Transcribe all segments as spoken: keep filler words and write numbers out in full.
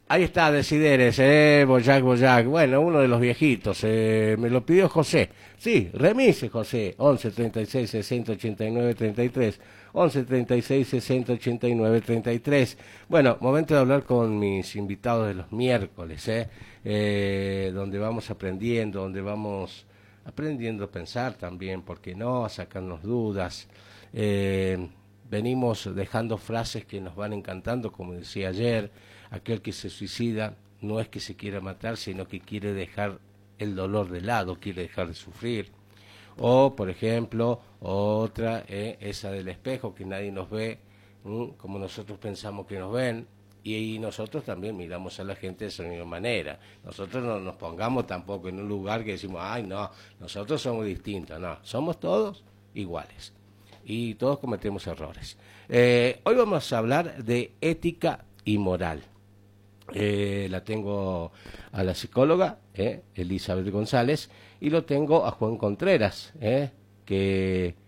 Ahí está, Desideres, eh, Boyac, Boyac. Bueno, uno de los viejitos. Eh, me lo pidió José. Sí, remise, José. once treinta y seis sesenta ochenta y nueve treinta y tres. once treinta y seis sesenta ochenta y nueve treinta y tres. Bueno, momento de hablar con mis invitados de los miércoles, eh, eh, donde vamos aprendiendo, donde vamos aprendiendo a pensar también, ¿por qué no? A sacarnos dudas. Eh, venimos dejando frases que nos van encantando, como decía ayer. Aquel que se suicida no es que se quiera matar, sino que quiere dejar el dolor de lado, quiere dejar de sufrir. O, por ejemplo, otra, eh, esa del espejo, que nadie nos ve, ¿m? como nosotros pensamos que nos ven, y, y nosotros también miramos a la gente de esa misma manera. Nosotros no nos pongamos tampoco en un lugar que decimos, ay, no, nosotros somos distintos. No, somos todos iguales. Y todos cometemos errores. Eh, hoy vamos a hablar de ética y moral. Eh, la tengo a la psicóloga eh, Elizabeth González, y lo tengo a Juan Contreras, eh, que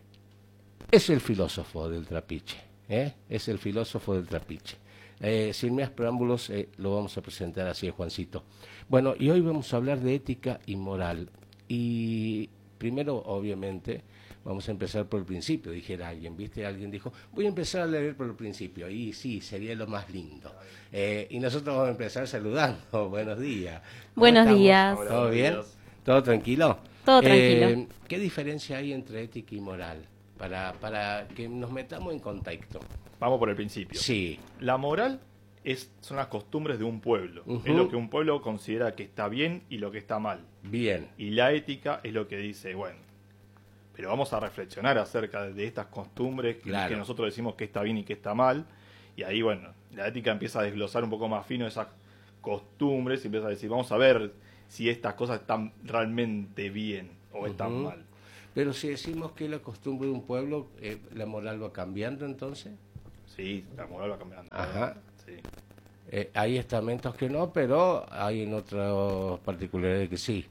es el filósofo del trapiche, eh, es el filósofo del trapiche. Eh, sin más preámbulos, eh, lo vamos a presentar así, Juancito. Bueno, y hoy vamos a hablar de ética y moral. Y primero, obviamente, vamos a empezar por el principio, dijera alguien, ¿viste? Alguien dijo, voy a empezar a leer por el principio, y sí, sería lo más lindo. Eh, y nosotros vamos a empezar saludando. Buenos días. Buenos estamos? días. ¿Todo bien? ¿Todo tranquilo? Todo tranquilo. Eh, ¿Qué diferencia hay entre ética y moral? Para, para que nos metamos en contexto. Vamos por el principio. Sí. La moral es, son las costumbres de un pueblo. Uh-huh. Es lo que un pueblo considera que está bien y lo que está mal. Bien. Y la ética es lo que dice, bueno, pero vamos a reflexionar acerca de estas costumbres que, claro. que nosotros decimos que está bien y que está mal. Y ahí, bueno, la ética empieza a desglosar un poco más fino esas costumbres y empieza a decir, vamos a ver si estas cosas están realmente bien o uh-huh. están mal. Pero si decimos que la costumbre de un pueblo, eh, ¿la moral va cambiando entonces? Sí, la moral va cambiando. Ajá. Sí. Eh, hay estamentos que no, pero hay en otras particularidades que sí.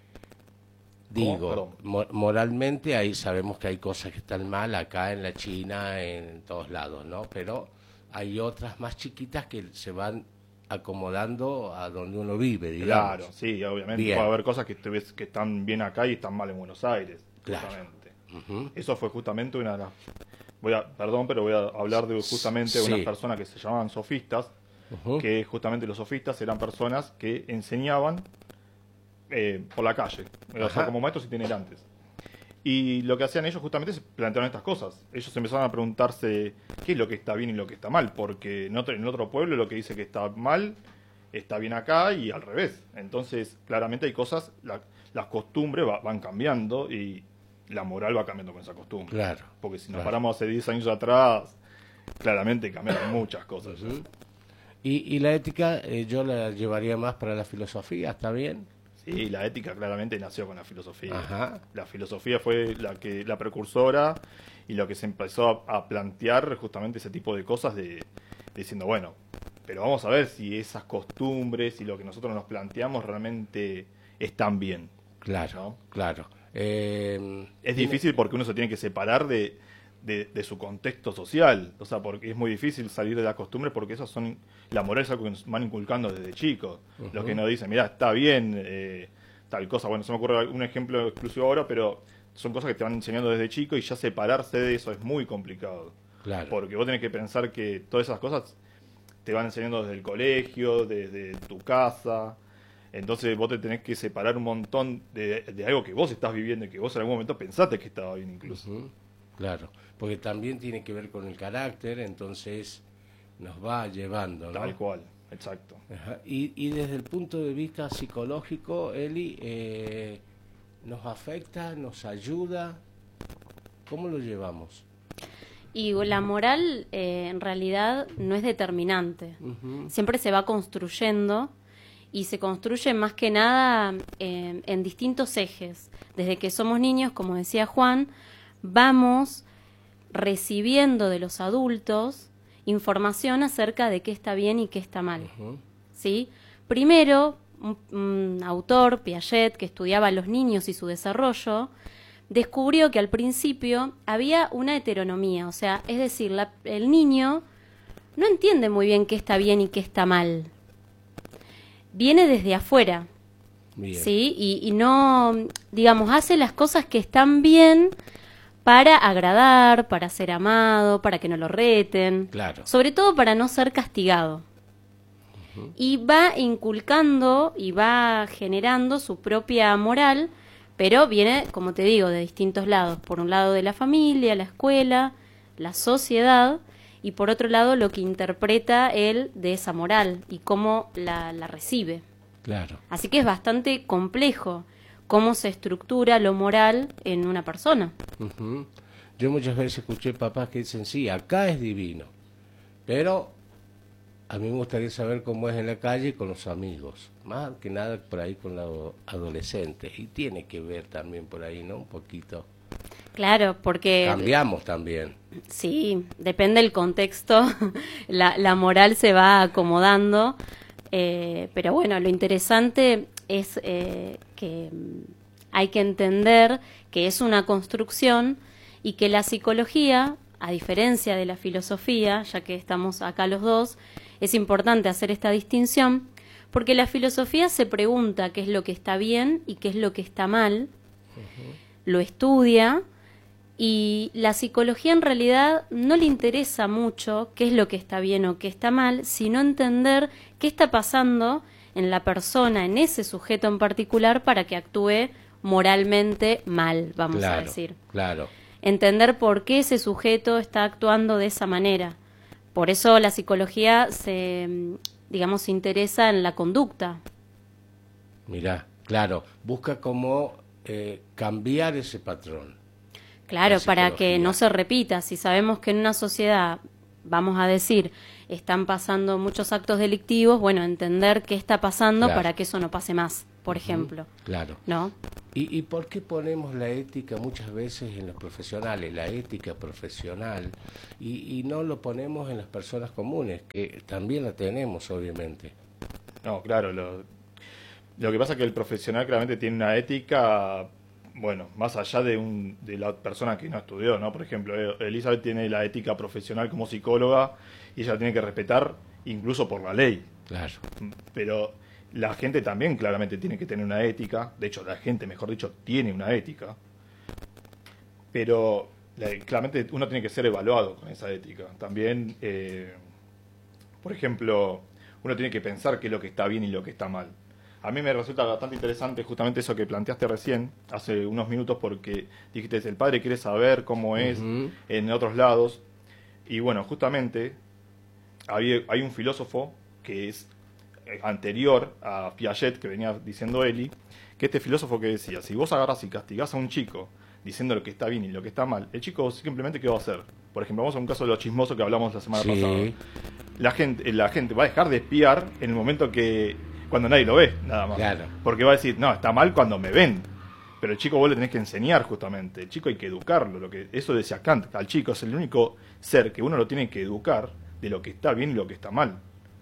Digo, mo moralmente ahí sabemos que hay cosas que están mal acá en la China, en todos lados, ¿no? Pero hay otras más chiquitas que se van acomodando a donde uno vive, digamos. Claro, sí, obviamente. Bien. Puede haber cosas que, que están bien acá y están mal en Buenos Aires. Claro. Justamente. Uh-huh. Eso fue justamente una de las... Voy a, perdón, pero voy a hablar de justamente sí. unas personas que se llamaban sofistas, uh-huh. que justamente los sofistas eran personas que enseñaban eh, por la calle, o sea, como maestros itinerantes. Y lo que hacían ellos justamente es plantear estas cosas. Ellos empezaron a preguntarse qué es lo que está bien y lo que está mal, porque en otro, en otro pueblo lo que dice que está mal está bien acá y al revés. Entonces, claramente hay cosas, la, las costumbres va, van cambiando y la moral va cambiando con esa costumbre. Claro. Porque si nos claro. paramos hace diez años atrás, claramente cambiaron muchas cosas. Uh-huh. y, y la ética eh, yo la llevaría más para la filosofía, ¿está bien? Sí, la ética claramente nació con la filosofía. Ajá. La filosofía fue la que la precursora y lo que se empezó a, a plantear justamente ese tipo de cosas de diciendo, bueno, pero vamos a ver si esas costumbres y lo que nosotros nos planteamos realmente están bien. Claro, ¿no? claro. Eh, es difícil porque uno se tiene que separar de, de, de su contexto social, o sea, porque es muy difícil salir de las costumbres porque esas son, la moral es algo que nos van inculcando desde chicos. Uh-huh. Los que nos dicen, mira, está bien eh, tal cosa, bueno, se me ocurre un ejemplo exclusivo ahora, pero son cosas que te van enseñando desde chico y ya separarse de eso es muy complicado. Claro. Porque vos tenés que pensar que todas esas cosas te van enseñando desde el colegio, desde tu casa. Entonces vos te tenés que separar un montón de, de algo que vos estás viviendo y que vos en algún momento pensaste que estaba bien incluso. Uh-huh. Claro, porque también tiene que ver con el carácter, entonces nos va llevando, ¿no? Tal cual, exacto. Ajá. Y, y desde el punto de vista psicológico, Eli, eh, ¿nos afecta, nos ayuda? ¿Cómo lo llevamos? Y la moral eh, en realidad no es determinante. Uh-huh. Siempre se va construyendo y se construye más que nada eh, en distintos ejes. Desde que somos niños, como decía Juan, vamos recibiendo de los adultos información acerca de qué está bien y qué está mal. Uh-huh. ¿Sí? Primero, un, un autor, Piaget, que estudiaba a los niños y su desarrollo, descubrió que al principio había una heteronomía, o sea, es decir, la, el niño no entiende muy bien qué está bien y qué está mal. viene desde afuera. Bien. ¿Sí? Y, y no, digamos, hace las cosas que están bien para agradar, para ser amado, para que no lo reten. Claro. Sobre todo para no ser castigado. Uh-huh. Y va inculcando y va generando su propia moral, pero viene, como te digo, de distintos lados. Por un lado de la familia, la escuela, la sociedad, y por otro lado lo que interpreta él de esa moral y cómo la, la recibe. Claro. Así que es bastante complejo cómo se estructura lo moral en una persona. Uh-huh. Yo muchas veces escuché papás que dicen, sí, acá es divino, pero a mí me gustaría saber cómo es en la calle con los amigos, más que nada por ahí con los adolescentes, y tiene que ver también por ahí, ¿no? Un poquito. Claro, porque... Cambiamos también. Sí, depende del contexto, la, la moral se va acomodando. Eh, pero bueno, lo interesante es eh, que hay que entender que es una construcción y que la psicología, a diferencia de la filosofía, ya que estamos acá los dos, es importante hacer esta distinción, porque la filosofía se pregunta qué es lo que está bien y qué es lo que está mal, uh-huh. Lo estudia, y la psicología en realidad no le interesa mucho qué es lo que está bien o qué está mal, sino entender qué está pasando en la persona, en ese sujeto en particular, para que actúe moralmente mal, vamos claro, a decir. Claro. Entender por qué ese sujeto está actuando de esa manera. Por eso la psicología se, digamos, se interesa en la conducta. Mirá, claro, busca cómo eh, cambiar ese patrón. Claro, para que no se repita. Si sabemos que en una sociedad, vamos a decir, están pasando muchos actos delictivos, bueno, entender qué está pasando claro. Para que eso no pase más, por uh-huh. ejemplo. Claro. ¿No? ¿Y, ¿Y por qué ponemos la ética muchas veces en los profesionales, la ética profesional, y, y no lo ponemos en las personas comunes, que también la tenemos, obviamente? No, claro, lo, lo que pasa es que el profesional claramente tiene una ética... Bueno, más allá de un de la persona que no estudió, ¿no? Por ejemplo, Elizabeth tiene la ética profesional como psicóloga y ella la tiene que respetar incluso por la ley. Claro. Pero la gente también claramente tiene que tener una ética. De hecho, la gente, mejor dicho, tiene una ética. Pero la, claramente uno tiene que ser evaluado con esa ética. También, eh, por ejemplo, uno tiene que pensar qué es lo que está bien y lo que está mal. A mí me resulta bastante interesante justamente eso que planteaste recién, hace unos minutos, porque dijiste, el padre quiere saber cómo es uh-huh. en otros lados. Y bueno, justamente hay, hay un filósofo que es anterior a Piaget, que venía diciendo Eli, que este filósofo que decía, si vos agarras y castigás a un chico diciendo lo que está bien y lo que está mal, el chico simplemente ¿qué va a hacer? Por ejemplo, vamos a un caso de lo chismoso que hablamos la semana sí. pasada. La gente, la gente va a dejar de espiar en el momento que... cuando nadie lo ve, nada más. Claro. Porque va a decir, no, está mal cuando me ven. Pero el chico vos le tenés que enseñar justamente. El chico hay que educarlo. Lo que Eso decía Kant. Al chico es el único ser que uno lo tiene que educar de lo que está bien y lo que está mal.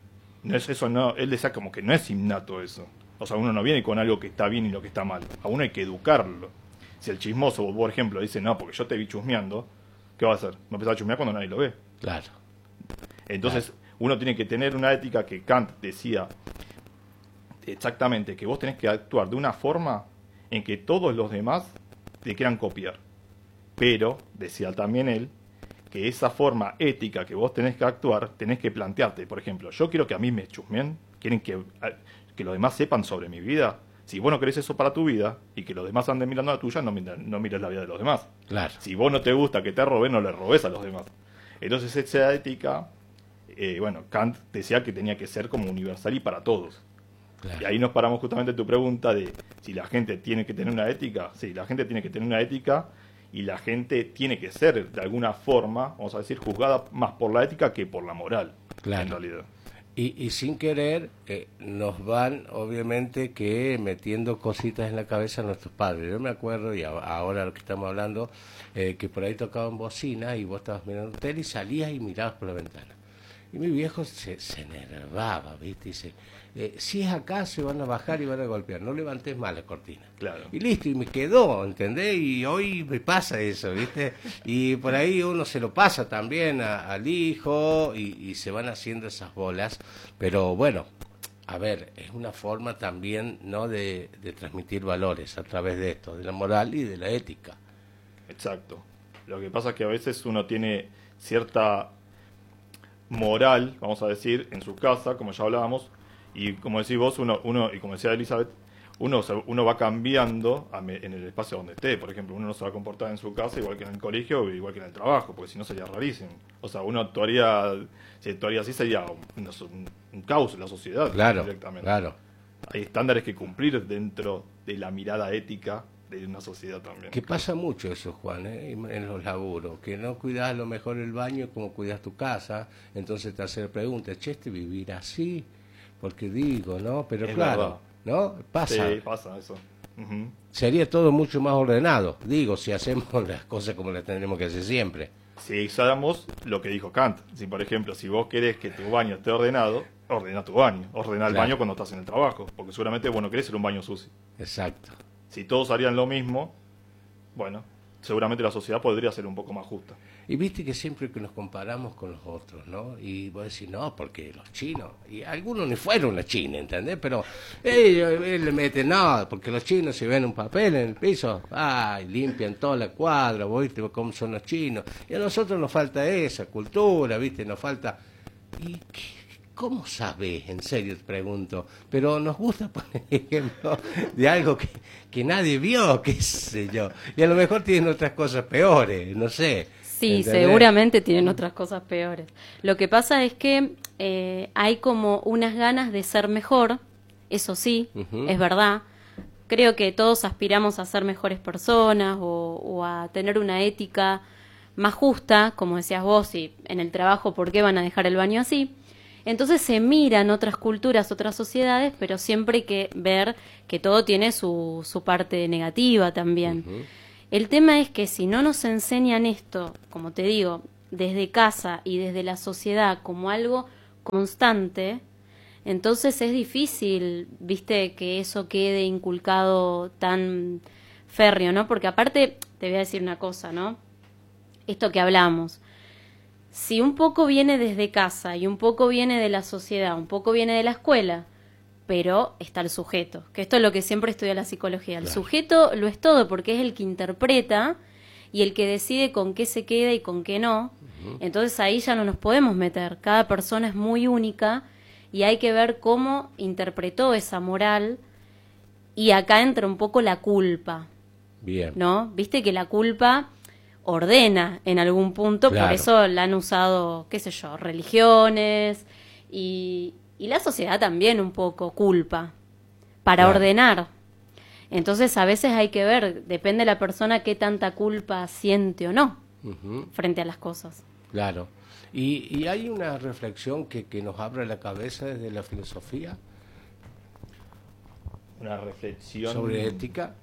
No es eso, no. Él decía como que no es innato eso. O sea, uno no viene con algo que está bien y lo que está mal. A uno hay que educarlo. Si el chismoso, por ejemplo, dice, no, porque yo te vi chusmeando, ¿qué va a hacer? Va a empezar a chusmear cuando nadie lo ve. Claro. Entonces, claro. uno tiene que tener una ética que Kant decía... exactamente, que vos tenés que actuar de una forma en que todos los demás te quieran copiar. Pero, decía también él, que esa forma ética que vos tenés que actuar, tenés que plantearte, por ejemplo, yo quiero que a mí me chusmeen, quieren que, que los demás sepan sobre mi vida. Si vos no querés eso para tu vida y que los demás anden mirando la tuya, no, no mires la vida de los demás. Claro. Si vos no te gusta que te roben, no le robes a los demás. Entonces esa ética, eh, bueno, Kant decía que tenía que ser como universal y para todos. Claro. Y ahí nos paramos justamente en tu pregunta de si la gente tiene que tener una ética. Sí, la gente tiene que tener una ética y la gente tiene que ser de alguna forma, vamos a decir, juzgada más por la ética que por la moral, claro. en realidad. Y, y sin querer eh, nos van obviamente que metiendo cositas en la cabeza a nuestros padres. Yo me acuerdo, y a, ahora lo que estamos hablando, eh, que por ahí tocaban bocina y vos estabas mirando tele y salías y mirabas por la ventana. Y mi viejo se, se enervaba, ¿viste? Dice, eh, si es acá se van a bajar y van a golpear, no levantes más la cortina. Claro. Y listo, y me quedó, ¿entendés? Y hoy me pasa eso, ¿viste? Y por ahí uno se lo pasa también a, al hijo y, y se van haciendo esas bolas. Pero bueno, a ver, es una forma también, ¿no?, de, de transmitir valores a través de esto, de la moral y de la ética. Exacto. Lo que pasa es que a veces uno tiene cierta moral, vamos a decir, en su casa, como ya hablábamos, y como decís vos, uno, uno y como decía Elizabeth, uno, uno va cambiando a me, en el espacio donde esté. Por ejemplo, uno no se va a comportar en su casa igual que en el colegio, igual que en el trabajo, porque si no sería rarísimo. O sea, uno actuaría, si actuaría así sería un, un, un caos en la sociedad. Claro, directamente. claro. Hay estándares que cumplir dentro de la mirada ética de una sociedad también. Que pasa mucho eso, Juan, ¿eh? En los laburos, que no cuidas a lo mejor el baño como cuidas tu casa, entonces te hace preguntas, che, este vivir así, porque digo, ¿no? Pero Es claro, verdad. ¿no? Pasa. Sí, pasa eso. Uh-huh. Sería todo mucho más ordenado, digo, si hacemos las cosas como las tenemos que hacer siempre. Si usáramos lo que dijo Kant, si por ejemplo, si vos querés que tu baño esté ordenado, ordena tu baño, ordena el Claro. baño cuando estás en el trabajo, porque seguramente vos no querés ser un baño sucio. Exacto. Si todos harían lo mismo, bueno, seguramente la sociedad podría ser un poco más justa. Y viste que siempre que nos comparamos con los otros, ¿no? Y vos decís, no, porque los chinos, y algunos ni fueron a China, ¿entendés? Pero ellos, ellos le meten, no, porque los chinos si ven un papel en el piso, ay, limpian toda la cuadra, vos viste cómo son los chinos. Y a nosotros nos falta esa cultura, viste, nos falta... ¿Y qué? ¿Cómo sabés? En serio te pregunto. Pero nos gusta poner ejemplo de algo que, que nadie vio, qué sé yo. Y a lo mejor tienen otras cosas peores, no sé. Sí, ¿entendés? seguramente tienen otras cosas peores. Lo que pasa es que eh, hay como unas ganas de ser mejor, eso sí, Ujú. es verdad. Creo que todos aspiramos a ser mejores personas o, o a tener una ética más justa, como decías vos, y en el trabajo, ¿por qué van a dejar el baño así? Entonces se miran otras culturas, otras sociedades, pero siempre hay que ver que todo tiene su, su parte negativa también. Ujú. El tema es que si no nos enseñan esto, como te digo, desde casa y desde la sociedad como algo constante, entonces es difícil, viste, que eso quede inculcado tan férreo, ¿no? Porque aparte, te voy a decir una cosa, ¿no? Esto que hablamos, si un poco viene desde casa y un poco viene de la sociedad, un poco viene de la escuela, pero está el sujeto, que esto es lo que siempre estudia la psicología. El Claro. sujeto lo es todo porque es el que interpreta y el que decide con qué se queda y con qué no. Uh-huh. Entonces ahí ya no nos podemos meter. Cada persona es muy única y hay que ver cómo interpretó esa moral, y acá entra un poco la culpa, Bien. ¿no? Viste que la culpa ordena en algún punto, Claro. por eso la han usado, qué sé yo, religiones y, y la sociedad también un poco culpa para Claro. ordenar. Entonces a veces hay que ver, depende de la persona qué tanta culpa siente o no Ujú. frente a las cosas. Claro. Y, y hay una reflexión que, que nos abre la cabeza desde la filosofía Una reflexión sobre ética.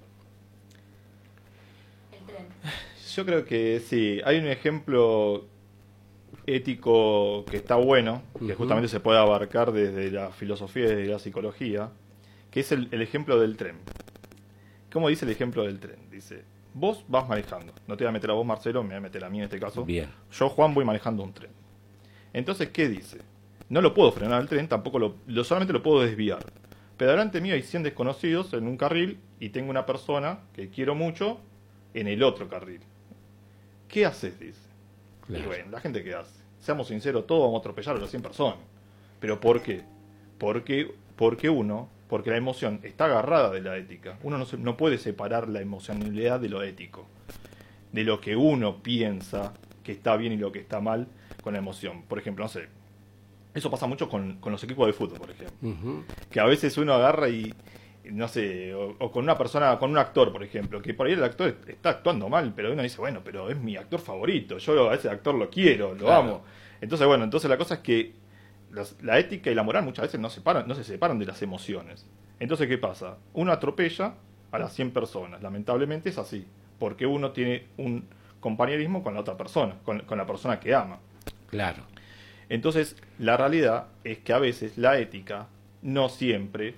Yo creo que sí, hay un ejemplo ético que está bueno, que Ujú. justamente se puede abarcar desde la filosofía y desde la psicología, que es el, el ejemplo del tren. ¿Cómo dice el ejemplo del tren? Dice, vos vas manejando, no te voy a meter a vos, Marcelo, me voy a meter a mí en este caso. Bien. Yo, Juan, voy manejando un tren. Entonces, ¿qué dice? No lo puedo frenar al tren, tampoco lo, lo solamente lo puedo desviar. Pero delante mío hay cien desconocidos en un carril y tengo una persona que quiero mucho en el otro carril. ¿Qué haces? Dice. Claro. Y bueno, la gente que hace. Seamos sinceros, todos vamos a atropellar a las cien personas. ¿Pero por qué? Porque, porque uno, porque la emoción está agarrada de la ética. Uno no, se, no puede separar la emocionalidad de lo ético. De lo que uno piensa que está bien y lo que está mal con la emoción. Por ejemplo, no sé, eso pasa mucho con, con los equipos de fútbol, por ejemplo. Ujú. Que a veces uno agarra y, no sé, o, o con una persona, con un actor, por ejemplo, que por ahí el actor está actuando mal, pero uno dice, bueno, pero es mi actor favorito, yo a ese actor lo quiero, lo Claro. amo. Entonces, bueno, entonces la cosa es que las- la ética y la moral muchas veces no, separan, no se separan de las emociones. Entonces, ¿qué pasa? Uno atropella a las cien personas, lamentablemente es así, porque uno tiene un compañerismo con la otra persona, con, con la persona que ama. Claro. Entonces, la realidad es que a veces la ética no siempre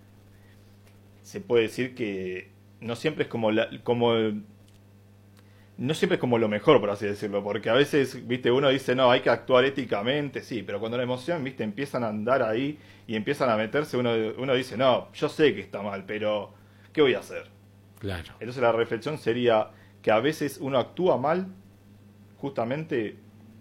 se puede decir que no siempre es como la, como no siempre es como lo mejor, por así decirlo, porque a veces, viste, uno dice, no, hay que actuar éticamente, sí, pero cuando la emoción, viste, empiezan a andar ahí y empiezan a meterse, uno, uno dice, no, yo sé que está mal, pero ¿qué voy a hacer? Claro. Entonces la reflexión sería que a veces uno actúa mal, justamente,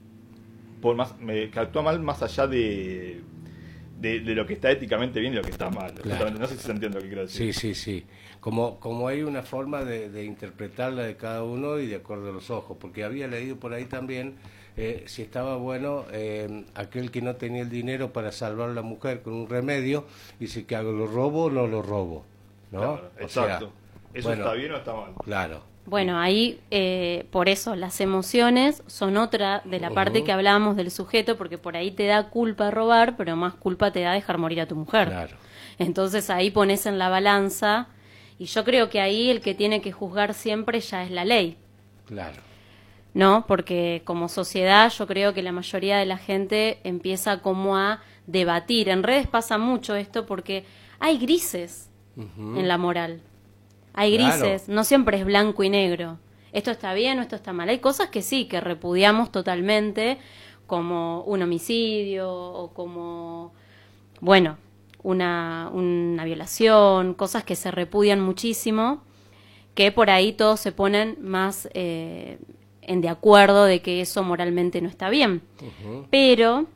por más, me, que actúa mal más allá de, de, de lo que está éticamente bien y lo que está mal. Claro. No sé si se entiende lo que quiero decir. Sí, sí, sí. Como, como hay una forma de, de interpretarla de cada uno y de acuerdo a los ojos, porque había leído por ahí también eh, si estaba bueno eh, aquel que no tenía el dinero para salvar a la mujer con un remedio, y si que hago lo robo o no lo robo, ¿no? Claro, O exacto. sea, ¿Eso bueno, está bien o está mal? Claro. Bueno, ahí eh, por eso las emociones son otra de la parte que hablábamos del sujeto, porque por ahí te da culpa robar, pero más culpa te da dejar morir a tu mujer. Claro. Entonces ahí pones en la balanza, y yo creo que ahí el que tiene que juzgar siempre ya es la ley. Claro. ¿No? Porque como sociedad yo creo que la mayoría de la gente empieza como a debatir. En redes pasa mucho esto porque hay grises uh-huh. en la moral. Hay grises, claro. No siempre es blanco y negro. Esto está bien o esto está mal. Hay cosas que sí, que repudiamos totalmente, como un homicidio o como, bueno, una, una violación, cosas que se repudian muchísimo, que por ahí todos se ponen más eh, en de acuerdo de que eso moralmente no está bien. Uh-huh. Pero,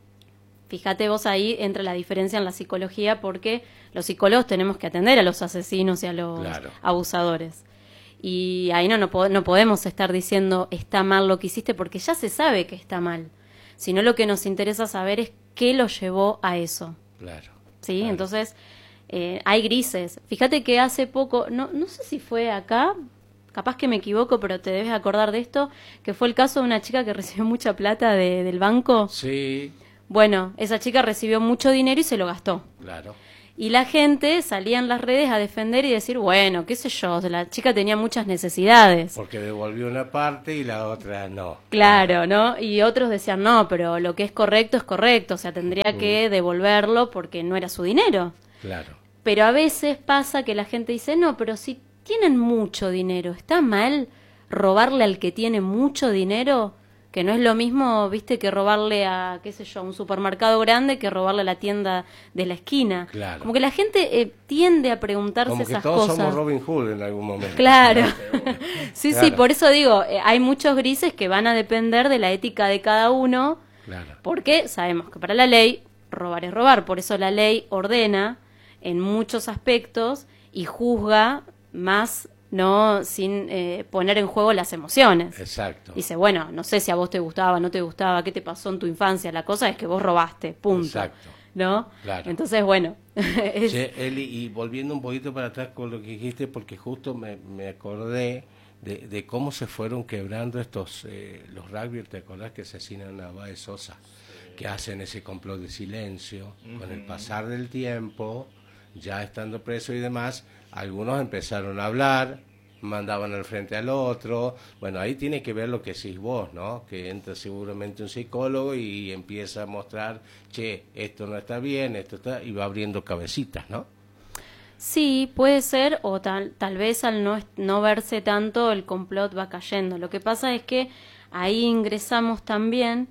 fíjate vos, ahí entra la diferencia en la psicología, porque los psicólogos tenemos que atender a los asesinos y a los claro. abusadores. Y ahí no, no, no podemos estar diciendo está mal lo que hiciste, porque ya se sabe que está mal. Sino lo que nos interesa saber es qué lo llevó a eso. Claro. ¿Sí? Claro. Entonces, eh, hay grises. Fíjate que hace poco, no, no sé si fue acá, capaz que me equivoco, pero te debes acordar de esto, que fue el caso de una chica que recibió mucha plata de, del banco. Sí. Bueno, esa chica recibió mucho dinero y se lo gastó. Claro. Y la gente salía en las redes a defender y decir, bueno, qué sé yo, la chica tenía muchas necesidades. Porque devolvió una parte y la otra no. Claro, ¿no? Y otros decían, no, pero lo que es correcto es correcto, o sea, tendría mm. que devolverlo porque no era su dinero. Claro. Pero a veces pasa que la gente dice, no, pero si tienen mucho dinero, ¿está mal robarle al que tiene mucho dinero? Que no es lo mismo, viste, que robarle a, qué sé yo, a un supermercado grande que robarle a la tienda de la esquina. Claro. Como que la gente eh, tiende a preguntarse Como que esas todos cosas. Somos Robin Hood en algún momento. Claro. sí, claro. sí, por eso digo, eh, hay muchos grises que van a depender de la ética de cada uno. Claro. Porque sabemos que para la ley, robar es robar. Por eso la ley ordena en muchos aspectos y juzga más, no sin eh, poner en juego las emociones. Exacto. Dice, bueno, no sé si a vos te gustaba, no te gustaba, qué te pasó en tu infancia, la cosa es que vos robaste, punto. Exacto. ¿No? Claro. Entonces, bueno. es... Che, Eli, y volviendo un poquito para atrás con lo que dijiste, porque justo me, me acordé de, de cómo se fueron quebrando estos, eh, los rugby, ¿te acordás que asesinan a Baez Sosa? Sí. Que hacen ese complot de silencio, uh-huh. Con el pasar del tiempo, ya estando preso y demás, algunos empezaron a hablar, mandaban al frente al otro. Bueno, ahí tiene que ver lo que decís vos, ¿no? Que entra seguramente un psicólogo y empieza a mostrar, che, esto no está bien, esto está, y va abriendo cabecitas, ¿no? Sí, puede ser, o tal, tal vez al no, no verse tanto el complot va cayendo. Lo que pasa es que ahí ingresamos también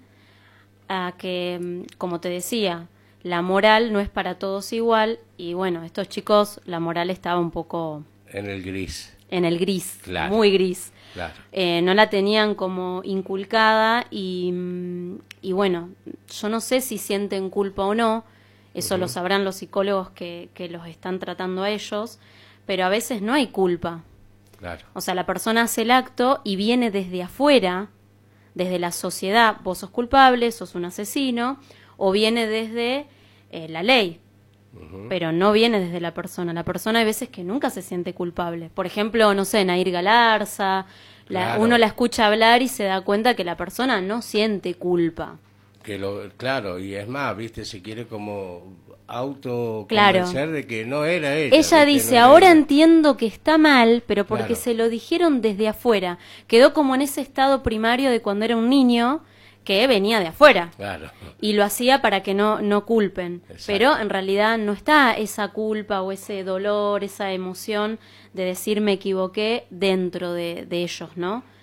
a que, como te decía, la moral no es para todos igual, y bueno, estos chicos, la moral estaba un poco... En el gris. En el gris, claro. Muy gris. Claro. Eh, no la tenían como inculcada y, y bueno, yo no sé si sienten culpa o no, eso uh-huh. Lo sabrán los psicólogos que, que los están tratando a ellos, pero a veces no hay culpa. Claro. O sea, la persona hace el acto y viene desde afuera, desde la sociedad, vos sos culpable, sos un asesino, o viene desde eh, la ley. Uh-huh. Pero no viene desde la persona. La persona hay veces que nunca se siente culpable. Por ejemplo, no sé, Nair Galarza, la, claro. Uno la escucha hablar y se da cuenta que la persona no siente culpa. Que lo, claro, y es más, viste, se quiere como autoconvencer claro. De que no era ella. Ella ¿viste? dice, no ahora ella. Entiendo que está mal, pero porque claro. Se lo dijeron desde afuera. Quedó como en ese estado primario de cuando era un niño, que venía de afuera. Claro. Y lo hacía para que no, no culpen. Exacto. Pero en realidad no está esa culpa o ese dolor, esa emoción de decir me equivoqué dentro de, de ellos, ¿no?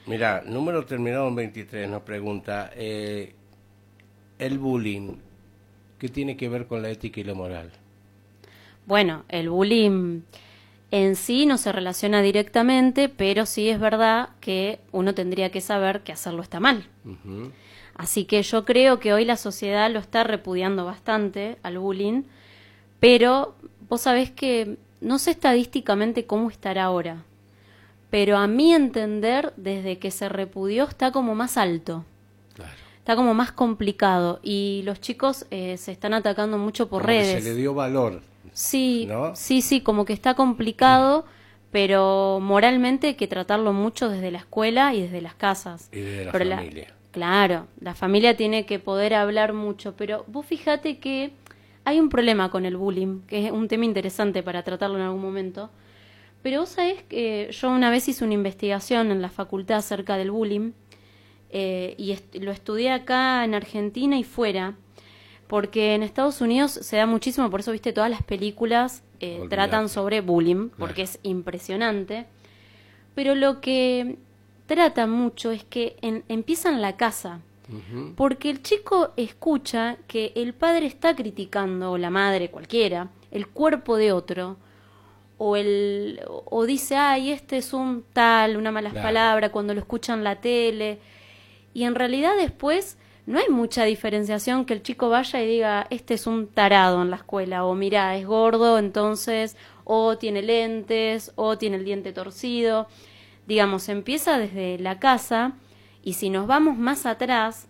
Mira, número terminado en veintitrés nos pregunta, eh, el bullying, ¿qué tiene que ver con la ética y la moral? Bueno, el bullying en sí no se relaciona directamente, pero sí es verdad que uno tendría que saber que hacerlo está mal. Uh-huh. Así que yo creo que hoy la sociedad lo está repudiando bastante al bullying, pero vos sabés que no sé estadísticamente cómo estará ahora, pero a mi entender, desde que se repudió está como más alto. Claro. Está como más complicado y los chicos eh, se están atacando mucho por como redes. Que se le dio valor. Sí, ¿no? sí, sí, como que está complicado, pero moralmente hay que tratarlo mucho desde la escuela y desde las casas. Y desde la pero familia. La, claro, la familia tiene que poder hablar mucho, pero vos fíjate que hay un problema con el bullying, que es un tema interesante para tratarlo en algún momento. Pero vos sabés que yo una vez hice una investigación en la facultad acerca del bullying eh, y est- lo estudié acá en Argentina y fuera, porque en Estados Unidos se da muchísimo, por eso viste todas las películas eh, tratan sobre bullying, porque claro. Es impresionante. Pero lo que trata mucho es que en, empieza en la casa, uh-huh. porque el chico escucha que el padre está criticando, o la madre, cualquiera, el cuerpo de otro, o el o dice, ay, este es un tal, una mala claro. palabra, cuando lo escuchan en la tele, y en realidad después no hay mucha diferenciación que el chico vaya y diga, este es un tarado en la escuela, o mirá, es gordo, entonces, o tiene lentes, o tiene el diente torcido. Digamos, empieza desde la casa, y si nos vamos más atrás,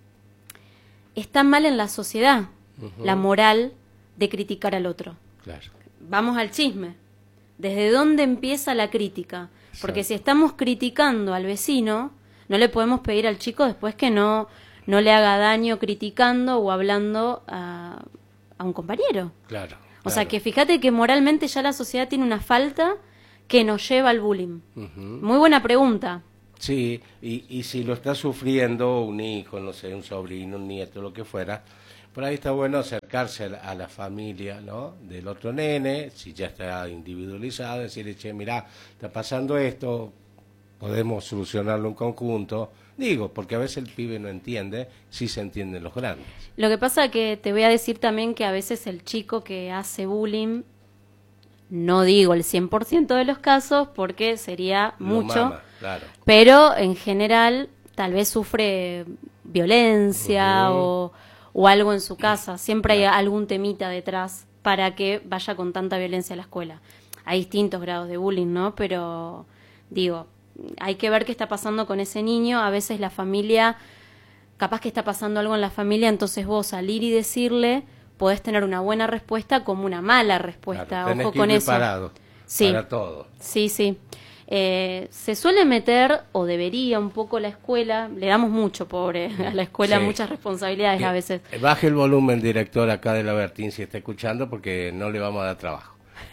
está mal en la sociedad uh-huh. la moral de criticar al otro. Claro. Vamos al chisme. ¿Desde dónde empieza la crítica? Porque sí. si estamos criticando al vecino, no le podemos pedir al chico después que no... no le haga daño criticando o hablando a, a un compañero. Claro. O claro. sea que fíjate que moralmente ya la sociedad tiene una falta que nos lleva al bullying. Uh-huh. Muy buena pregunta. Sí, y, y si lo está sufriendo un hijo, no sé, un sobrino, un nieto, lo que fuera, por ahí está bueno acercarse a la, a la familia, ¿no? Del otro nene, si ya está individualizado, decirle, che, mirá, está pasando esto, podemos solucionarlo en conjunto. Digo, porque a veces el pibe no entiende, sí se entienden los grandes. Lo que pasa que te voy a decir también que a veces el chico que hace bullying, no digo el cien por ciento de los casos, porque sería Lo mucho, mama, claro. pero en general tal vez sufre violencia uh-huh. o, o algo en su casa. Siempre claro. hay algún temita detrás para que vaya con tanta violencia a la escuela. Hay distintos grados de bullying, ¿no? Pero digo... hay que ver qué está pasando con ese niño. A veces la familia, capaz que está pasando algo en la familia, entonces vos salir y decirle, podés tener una buena respuesta como una mala respuesta. Claro, tenés Ojo que con ir eso. Preparado sí. para todo. Sí, sí. Eh, se suele meter, o debería un poco la escuela, le damos mucho, pobre, a la escuela sí. muchas responsabilidades que, a veces. Baje el volumen, director, acá de la Bertín, si está escuchando, porque no le vamos a dar trabajo.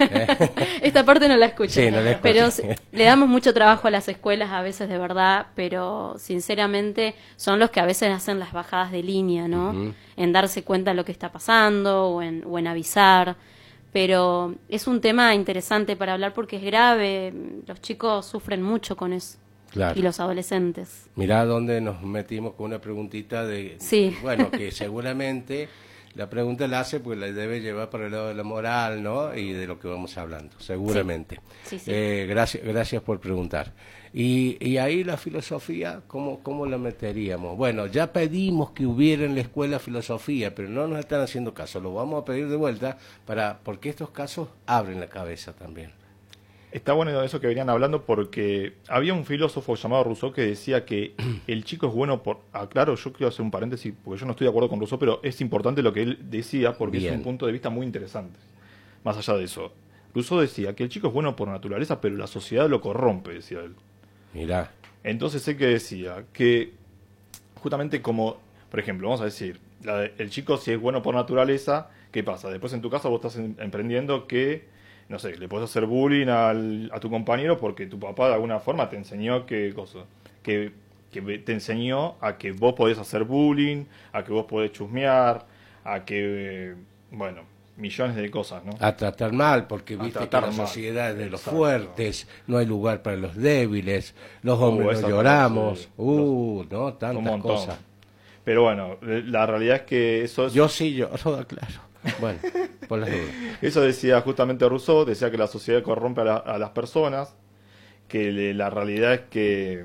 Esta parte no la escucho, sí, no la escucho. Pero le damos mucho trabajo a las escuelas a veces, de verdad, pero sinceramente son los que a veces hacen las bajadas de línea, ¿no? Uh-huh. En darse cuenta de lo que está pasando o en, o en avisar, pero es un tema interesante para hablar porque es grave, los chicos sufren mucho con eso. Claro. Y los adolescentes. Mirá dónde nos metimos con una preguntita de, sí. bueno, que seguramente... La pregunta la hace porque la debe llevar por el lado de la moral, ¿no? Y de lo que vamos hablando, seguramente. Sí. Sí, sí. Eh, gracias, gracias por preguntar. Y, y ahí la filosofía, ¿cómo, ¿cómo la meteríamos? Bueno, ya pedimos que hubiera en la escuela filosofía, pero no nos están haciendo caso. Lo vamos a pedir de vuelta para porque estos casos abren la cabeza también. Está bueno eso que venían hablando porque había un filósofo llamado Rousseau que decía que el chico es bueno por... Ah, claro, yo quiero hacer un paréntesis porque yo no estoy de acuerdo con Rousseau, pero es importante lo que él decía porque Bien. es un punto de vista muy interesante. Más allá de eso. Rousseau decía que el chico es bueno por naturaleza, pero la sociedad lo corrompe, decía él. Mirá. Entonces él que decía que justamente como, por ejemplo, vamos a decir, la, el chico si es bueno por naturaleza, ¿qué pasa? Después en tu casa vos estás en, emprendiendo que... no sé, le puedes hacer bullying al, a tu compañero porque tu papá de alguna forma te enseñó que, cosa, que, que te enseñó a que vos podés hacer bullying, a que vos podés chusmear, a que, bueno, millones de cosas, ¿no? A tratar mal, porque A viste que tratar la mal. sociedad es de los Exacto. fuertes, no hay lugar para los débiles, los Uh, hombres esa no lloramos, frase, uh, no, Un tantas montón. cosas. Pero bueno, la realidad es que eso es... Yo sí lloro, claro. Bueno, por las dudas. Eso decía justamente Rousseau, decía que la sociedad corrompe a, la- a las personas, que le- la realidad es que,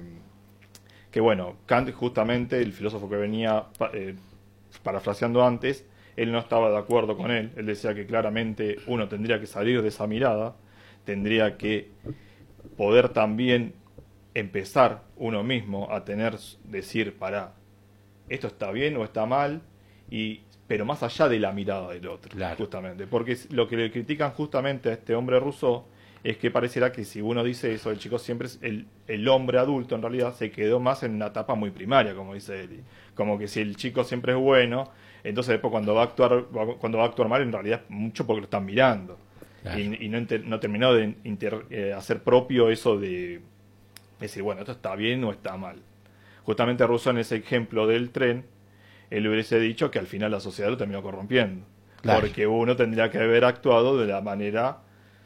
que, bueno, Kant justamente, el filósofo que venía pa- eh, parafraseando antes, él no estaba de acuerdo con él, él decía que claramente uno tendría que salir de esa mirada, tendría que poder también empezar uno mismo a tener, decir, pará, esto está bien o está mal, y pero más allá de la mirada del otro, Claro. justamente. Porque lo que le critican justamente a este hombre Rousseau es que pareciera que si uno dice eso, el chico siempre, es- el, el hombre adulto en realidad se quedó más en una etapa muy primaria, como dice él. Como que si el chico siempre es bueno, entonces después cuando va a actuar, va- cuando va a actuar mal, en realidad es mucho porque lo están mirando. Claro. Y, y no, enter- no terminó de inter- eh, hacer propio eso de decir, bueno, esto está bien o está mal. Justamente Rousseau en ese ejemplo del tren, él hubiese dicho que al final la sociedad lo terminó corrompiendo. Claro. Porque uno tendría que haber actuado de la manera,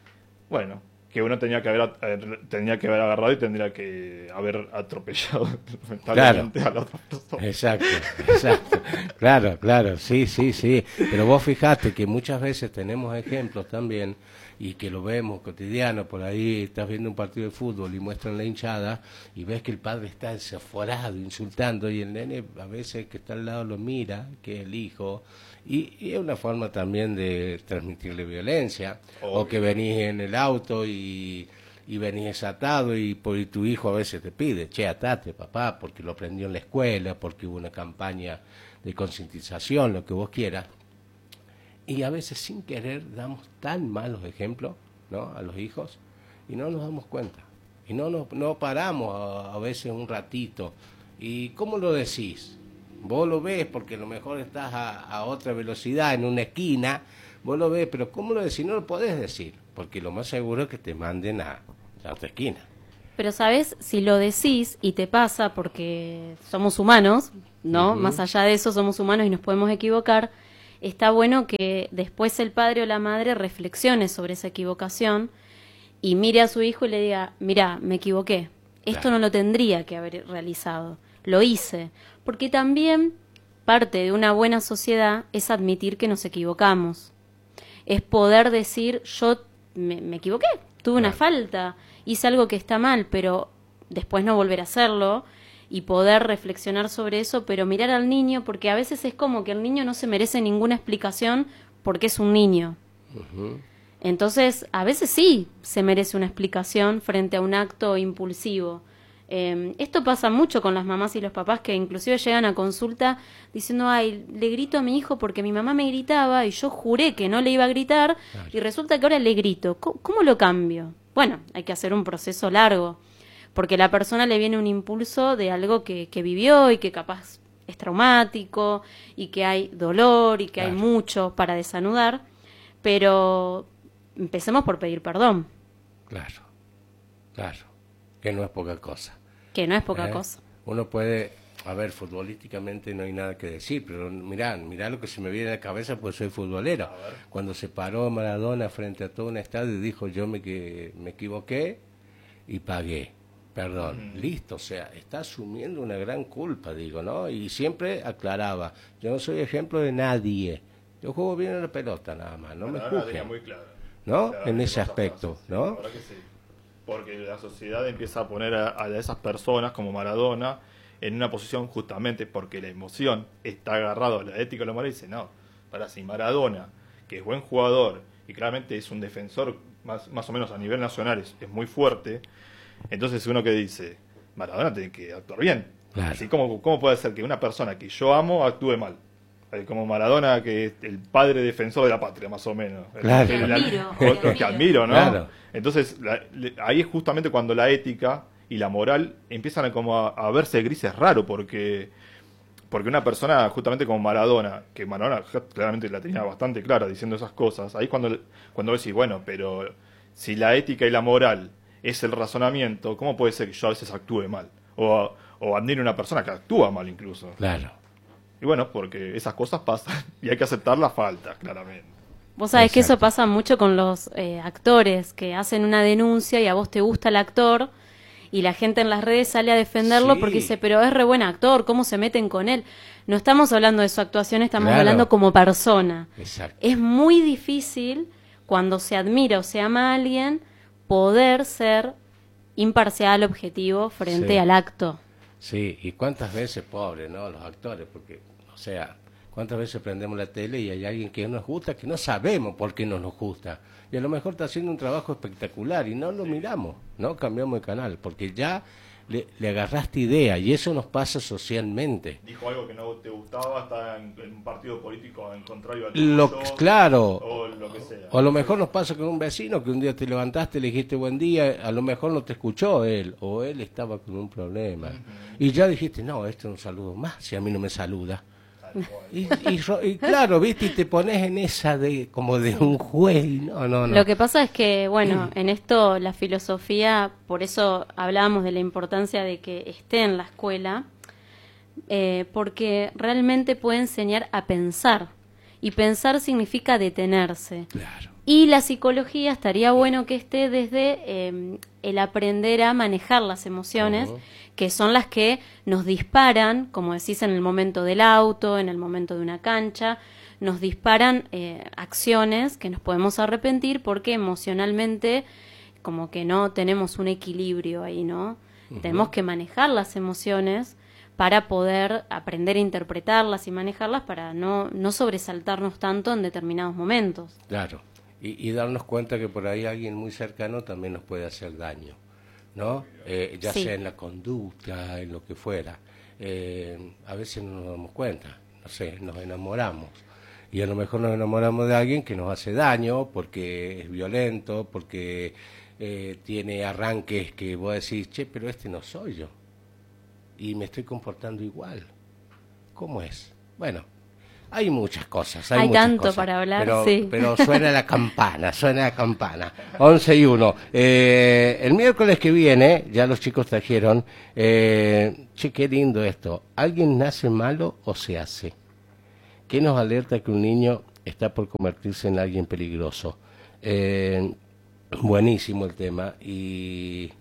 bueno, que uno tenía que haber eh, tenía que haber agarrado y tendría que haber atropellado lamentablemente a la otra persona. Exacto, exacto. Claro, claro, sí, sí, sí. Pero vos fijate que muchas veces tenemos ejemplos también, y que lo vemos cotidiano, por ahí estás viendo un partido de fútbol y muestran la hinchada, y ves que el padre está desaforado, insultando, y el nene a veces que está al lado lo mira, que es el hijo, y, y es una forma también de transmitirle violencia, Obvio. o que venís en el auto y... y venís atado y, por, y tu hijo a veces te pide, che, atate papá, porque lo aprendió en la escuela, porque hubo una campaña de concientización, lo que vos quieras. Y a veces sin querer damos tan malos ejemplos, ¿no?, a los hijos, y no nos damos cuenta. Y no nos, no paramos a, a veces un ratito. ¿Y cómo lo decís? Vos lo ves porque a lo mejor estás a, a otra velocidad en una esquina, vos lo ves, pero ¿cómo lo decís? No lo podés decir, porque lo más seguro es que te manden a la otra esquina. Pero, ¿sabes? Si lo decís y te pasa, porque somos humanos, ¿no? Ujú. Más allá de eso, somos humanos y nos podemos equivocar, está bueno que después el padre o la madre reflexione sobre esa equivocación y mire a su hijo y le diga, mira, me equivoqué, esto Claro. no lo tendría que haber realizado, lo hice. Porque también parte de una buena sociedad es admitir que nos equivocamos. Es poder decir, yo me, me equivoqué, tuve una Claro. falta, hice algo que está mal, pero después no volver a hacerlo y poder reflexionar sobre eso, pero mirar al niño, porque a veces es como que el niño no se merece ninguna explicación porque es un niño. Ujú. Entonces, a veces sí se merece una explicación frente a un acto impulsivo. Eh, esto pasa mucho con las mamás y los papás que inclusive llegan a consulta diciendo, ay, le grito a mi hijo porque mi mamá me gritaba y yo juré que no le iba a gritar Claro. y resulta que ahora le grito. ¿Cómo, cómo lo cambio? Bueno, hay que hacer un proceso largo porque a la persona le viene un impulso de algo que, que vivió y que capaz es traumático y que hay dolor y que hay Claro. mucho para desanudar, pero empecemos por pedir perdón, Claro, claro, que no es poca cosa. que no es poca ¿eh? cosa. Uno puede, a ver, futbolísticamente no hay nada que decir, pero mirá, mirá lo que se me viene a la cabeza, pues soy futbolero. Cuando se paró Maradona frente a todo un estadio y dijo, yo me, que, me equivoqué y pagué. Perdón, listo, o sea, está asumiendo una gran culpa, digo, ¿no? Y siempre aclaraba, yo no soy ejemplo de nadie, yo juego bien a la pelota nada más, no me Maradona la juzguen, tenía muy clara. ¿no? Claramente En ese con esas aspecto, frases, sí, ¿no? la verdad que sí. Porque la sociedad empieza a poner a, a esas personas como Maradona en una posición justamente porque la emoción está agarrado a la ética y lo moral y dice, no, para si Maradona, que es buen jugador y claramente es un defensor más, más o menos a nivel nacional, es, es muy fuerte, entonces uno que dice, Maradona tiene que actuar bien. Claro. Así como, ¿cómo puede ser que una persona que yo amo actúe mal? Eh, Como Maradona, que es el padre defensor de la patria, más o menos. Claro. El- el- Que admiro, o- que o que admiro. admiro, ¿no? Claro. Entonces, la- le- ahí es justamente cuando la ética y la moral empiezan a, como a, a verse grises raro, porque porque una persona justamente como Maradona, que Maradona claramente la tenía bastante clara diciendo esas cosas, ahí cuando, cuando decís, bueno, pero si la ética y la moral es el razonamiento, ¿cómo puede ser que yo a veces actúe mal? O, o admire a una persona que actúa mal incluso. Claro. Y bueno, porque esas cosas pasan y hay que aceptar las faltas, claramente. Vos sabés Exacto. que eso pasa mucho con los eh, actores que hacen una denuncia y a vos te gusta el actor y la gente en las redes sale a defenderlo Sí. porque dice, pero es re buen actor, ¿cómo se meten con él? No estamos hablando de su actuación, estamos Claro. hablando como persona. Exacto. Es muy difícil cuando se admira o se ama a alguien poder ser imparcial, objetivo frente Sí. al acto. Sí, y cuántas veces, pobre, ¿no? Los actores, porque, o sea, cuántas veces prendemos la tele y hay alguien que no nos gusta, que no sabemos por qué no nos gusta. Y a lo mejor está haciendo un trabajo espectacular y no lo miramos, ¿no? Cambiamos de canal, porque ya le, le agarraste idea y eso nos pasa socialmente. Dijo algo que no te gustaba, está en, en un partido político en contrario al Lo, tuyo, claro, o lo que sea. o a lo mejor nos pasa con un vecino que un día te levantaste, le dijiste buen día, a lo mejor no te escuchó él, o él estaba con un problema. Uh-huh. Y ya dijiste, no, este es un saludo más, si a mí no me saluda. Y, y, y claro, viste, y te pones en esa de como de un juez. No, no, no. Lo que pasa es que, bueno, en esto la filosofía, por eso hablábamos de la importancia de que esté en la escuela, eh, porque realmente puede enseñar a pensar. Y pensar significa detenerse. Claro. Y la psicología estaría bueno que esté desde eh, el aprender a manejar las emociones, uh-huh. que son las que nos disparan, como decís, en el momento del auto, en el momento de una cancha, nos disparan eh, acciones que nos podemos arrepentir porque emocionalmente como que no tenemos un equilibrio ahí, ¿no? Uh-huh. Tenemos que manejar las emociones para poder aprender a interpretarlas y manejarlas para no, no sobresaltarnos tanto en determinados momentos. Claro. Y, y darnos cuenta que por ahí alguien muy cercano también nos puede hacer daño, ¿no? Eh, ya sí. sea en la conducta, en lo que fuera. Eh, a veces no nos damos cuenta, no sé, nos enamoramos. Y a lo mejor nos enamoramos de alguien que nos hace daño porque es violento, porque eh, tiene arranques que vos decís, che, pero este no soy yo. Y me estoy comportando igual. ¿Cómo es? Bueno. Hay muchas cosas, hay, hay muchas tanto cosas, para hablar, pero, sí. pero suena la campana, suena la campana. once y uno. Eh, el miércoles que viene, ya los chicos trajeron, eh, che, qué lindo esto. ¿Alguien nace malo o se hace? ¿Qué nos alerta que un niño está por convertirse en alguien peligroso? Eh, buenísimo el tema y...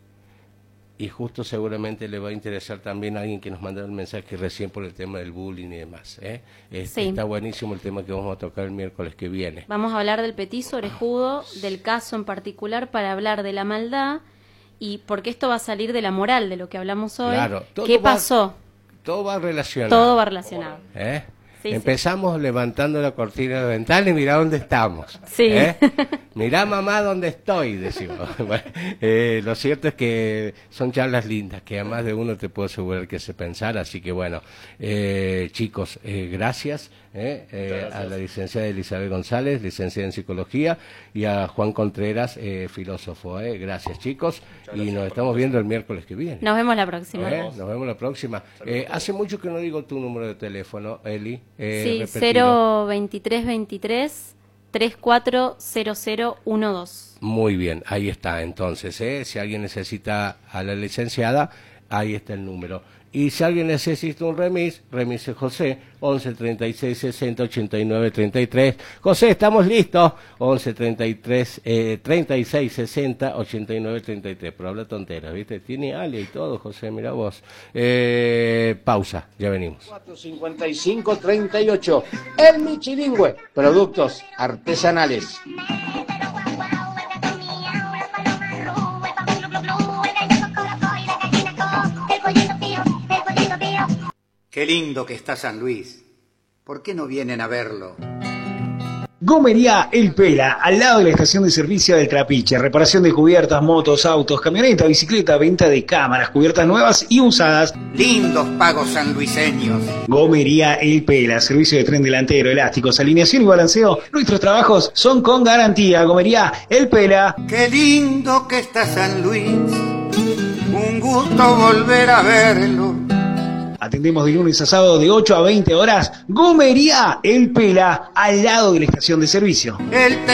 Y justo seguramente le va a interesar también a alguien que nos mandó el mensaje recién por el tema del bullying y demás. ¿eh? Este, sí. Está buenísimo el tema que vamos a tocar el miércoles que viene. Vamos a hablar del petizo orejudo, del caso en particular, para hablar de la maldad y porque esto va a salir de la moral de lo que hablamos hoy. Claro, todo ¿Qué va, pasó? Todo va relacionado. Todo va relacionado. ¿Eh? Sí, Empezamos sí. levantando la cortina de ventana y mirá dónde estamos. Sí. ¿eh? Mirá, mamá, dónde estoy, decimos. Bueno, eh, lo cierto es que son charlas lindas, que a más de uno te puedo asegurar que se pensar. Así que bueno, eh, chicos, eh, gracias, eh, eh, gracias a la licenciada Elizabeth González, licenciada en Psicología, y a Juan Contreras, eh, filósofo. Eh. Gracias, chicos. Gracias, y nos estamos viendo el miércoles que viene. Nos vemos la próxima. ¿Eh? Nos vemos la próxima. Eh, hace mucho que no digo tu número de teléfono, Eli. Eh, sí, repetido. cero veintitrés veintitrés treinta y cuatro cero cero doce. Muy bien, ahí está entonces, ¿eh? Si alguien necesita a la licenciada, ahí está el número. Y si alguien necesita un remis, remis José, once treinta y seis sesenta ochenta y nueve treinta y tres. José, estamos listos. once treinta y tres, eh, treinta y seis sesenta ochenta y nueve treinta y tres. Pero habla tonteras, ¿viste? Tiene alia y todo, José, mira vos. Eh, pausa, ya venimos. cuatro cincuenta y cinco treinta y ocho. El Michilingüe, productos artesanales. Qué lindo que está San Luis. ¿Por qué no vienen a verlo? Gomería El Pela, al lado de la estación de servicio del Trapiche. Reparación de cubiertas, motos, autos, camioneta, bicicleta, venta de cámaras, cubiertas nuevas y usadas. Lindos pagos sanluiseños. Gomería El Pela, servicio de tren delantero, elásticos, alineación y balanceo. Nuestros trabajos son con garantía. Gomería El Pela. Qué lindo que está San Luis. Un gusto volver a verlo. Atendemos de lunes a sábado de ocho a veinte horas. Gomería El Pela, al lado de la estación de servicio. El